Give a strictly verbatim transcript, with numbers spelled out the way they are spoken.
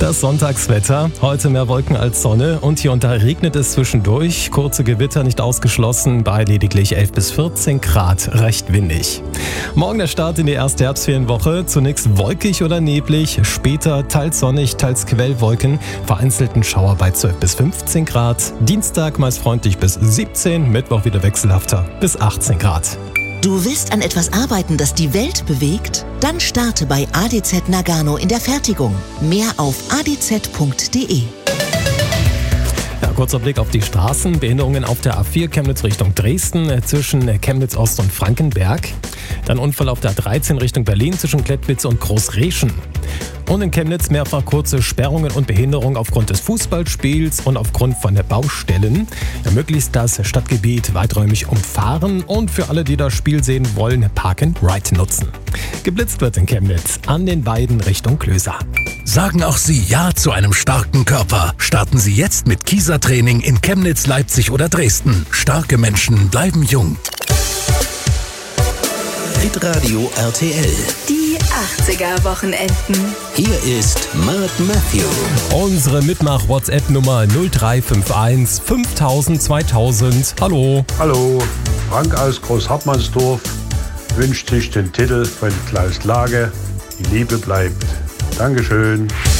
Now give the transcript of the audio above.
Das Sonntagswetter. Heute mehr Wolken als Sonne und hier und da regnet es zwischendurch. Kurze Gewitter nicht ausgeschlossen, bei lediglich elf bis vierzehn Grad, recht windig. Morgen der Start in die erste Herbstferienwoche. Zunächst wolkig oder neblig, später teils sonnig, teils Quellwolken. Vereinzelten Schauer bei zwölf bis fünfzehn Grad. Dienstag meist freundlich bis siebzehn, Mittwoch wieder wechselhafter bis achtzehn Grad. Du willst an etwas arbeiten, das die Welt bewegt? Dann starte bei A D Z Nagano in der Fertigung. Mehr auf a d z punkt d e. Ja, kurzer Blick auf die Straßen. Behinderungen auf der A vier Chemnitz Richtung Dresden zwischen Chemnitz Ost und Frankenberg. Dann Unfall auf der A dreizehn Richtung Berlin zwischen Klettwitz und Großreschen. Und in Chemnitz mehrfach kurze Sperrungen und Behinderungen aufgrund des Fußballspiels und aufgrund von der Baustellen. Ja, möglichst das Stadtgebiet weiträumig umfahren und für alle, die das Spiel sehen wollen, Park and Ride nutzen. Geblitzt wird in Chemnitz an den Weiden Richtung Klöser. Sagen auch Sie Ja zu einem starken Körper. Starten Sie jetzt mit Kieser-Training in Chemnitz, Leipzig oder Dresden. Starke Menschen bleiben jung. Hitradio R T L. Die achtziger-Wochenenden. Hier ist Mark Matthew. Unsere Mitmach-WhatsApp-Nummer null drei fünf eins fünftausend zweitausend. Hallo. Hallo, Frank aus Großhartmannsdorf wünscht sich den Titel von Klaus Lage, Die Liebe bleibt. Dankeschön.